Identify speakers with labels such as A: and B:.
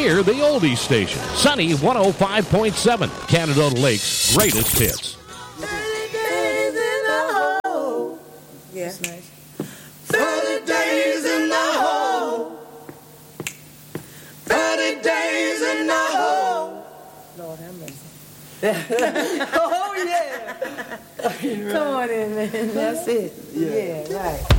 A: Hear the oldies station. Sunny 105.7. Canada Lake's greatest hits.
B: Yeah. That's nice.
C: 30 days in the hole. 30 days in the hole.
B: Lord have mercy.
C: Oh, yeah.
B: Come on in, man. That's it. Yeah, right.